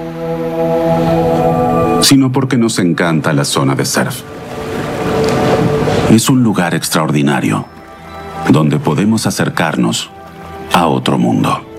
sino porque nos encanta la zona de surf. Es un lugar extraordinario, donde podemos acercarnos a otro mundo.